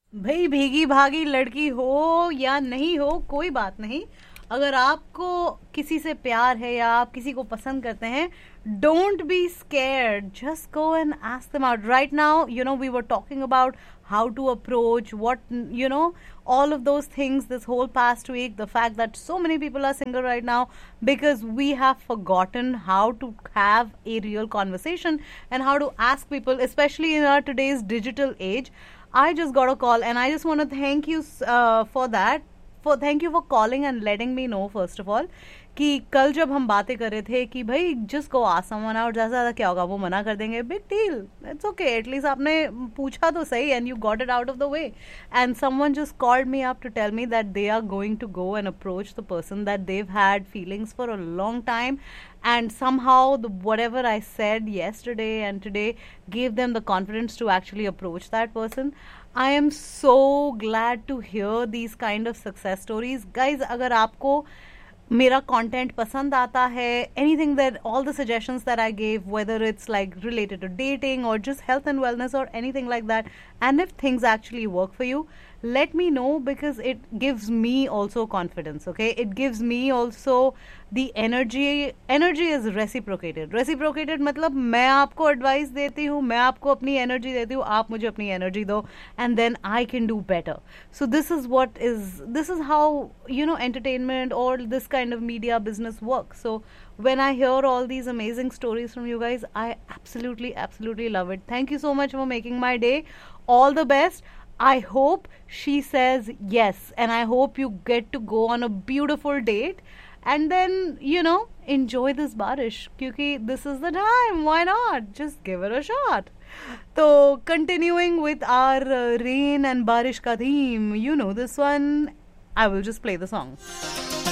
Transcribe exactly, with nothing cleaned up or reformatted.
भाई भीगी भागी लड़की हो या नहीं हो कोई बात नहीं. अगर आपको किसी से प्यार है या आप किसी को पसंद करते हैं, don't be scared, just go and ask them out right now. You know we were talking about how to approach what, you know, all of those things this whole past week. The fact that so many people are single right now because we have forgotten how to have a real conversation and how to ask people, especially in our today's digital age. I just got a call and I just want to thank you uh, for that. For thank you for calling and letting me know first of all कि कल जब हम बातें कर रहे थे कि भाई जिस को आसम मना और ज़्यादा ज़्यादा क्या होगा, वो मना कर देंगे, big deal, it's okay, at least आपने पूछा तो सही and you got it out of the way. And someone just called me up to tell me that they are going to go and approach the person that Dev had feelings for a long time. And somehow the whatever I said yesterday and today gave them the confidence to actually approach that person. I am so glad to hear these kind of success stories. Guys, अगर आपको मेरा content पसंद आता है, anything that all the suggestions that I gave, whether it's like related to dating और just health and wellness और anything like that, and if things actually work for you, let me know because it gives me also confidence. Okay, it gives me also the energy. Energy is reciprocated. Reciprocated मतलब मैं आपको advice देती हूँ, मैं आपको अपनी energy देती हूँ, आप मुझे अपनी energy दो, and then I can do better. So this is what is this is how, you know, entertainment or this kind of media business works. So when I hear all these amazing stories from you guys, I absolutely absolutely love it. Thank you so much for making my day. All the best. I hope she says yes, and I hope you get to go on a beautiful date and then, you know, enjoy this barish, kyunki this is the time. Why not just give it a shot? So continuing with our uh, rain and barish ka theme, you know this one, I will just play the song.